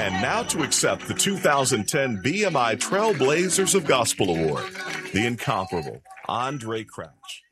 And now to accept the 2010 BMI Trailblazers of Gospel Award, the incomparable Andre Crouch.